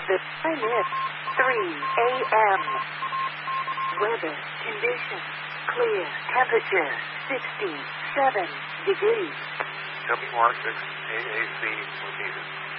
The time is 3 a.m. Weather conditions clear. Temperature 67 degrees. WR6AAC located.